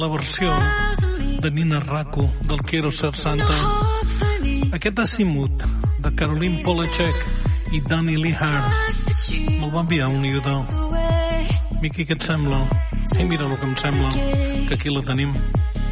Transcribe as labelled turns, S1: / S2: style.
S1: La versió de Nina Racco del Quiero Ser Santa. Aquest Asimut de Caroline Polachek i Danny Lee Hart me'l va enviar un iudà. Miqui, què et sembla? Sí, mira el que em sembla, que aquí la tenim.